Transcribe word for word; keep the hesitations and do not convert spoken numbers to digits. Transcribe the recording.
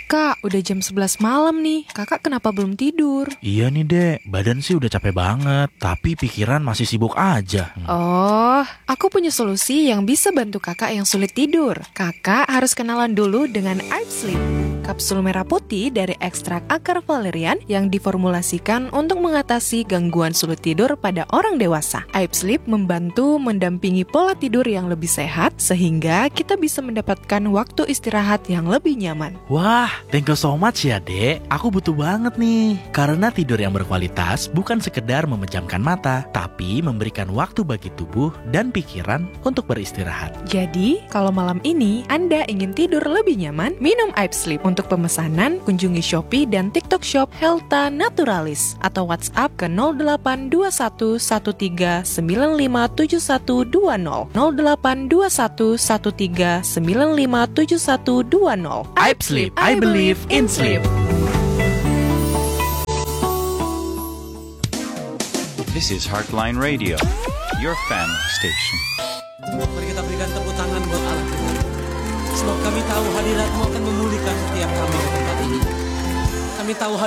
Kak, udah jam sebelas malam nih. Kakak kenapa belum tidur? Iya nih dek, badan sih udah capek banget, tapi pikiran masih sibuk aja. Oh, aku punya solusi yang bisa bantu kakak yang sulit tidur. Kakak harus kenalan dulu dengan Aib Sleep, kapsul merah putih dari ekstrak akar valerian yang diformulasikan untuk mengatasi gangguan sulit tidur pada orang dewasa. Aib Sleep membantu mendampingi pola tidur yang lebih sehat sehingga kita bisa mendapatkan waktu istirahat yang lebih nyaman. Wah, thank you so much ya dek. Aku butuh banget nih. Karena tidur yang berkualitas bukan sekedar memejamkan mata, tapi memberikan waktu bagi tubuh dan pikiran untuk beristirahat. Jadi, kalau malam ini Anda ingin tidur lebih nyaman, minum Aib Sleep. Untuk pemesanan, kunjungi Shopee dan TikTok Shop Helta Naturalis atau WhatsApp ke nol delapan dua satu satu tiga sembilan lima tujuh satu dua nol nol delapan dua satu satu tiga sembilan lima tujuh satu dua nol. Aib Sleep, I believe in sleep. This is Heartline Radio, your family station. Mari kita berikan tepuk tangan buat Allah. Sebab kami tahu hadirat-Mu akan memulihkan setiap kami di tempat ini. Kami tahu hadirat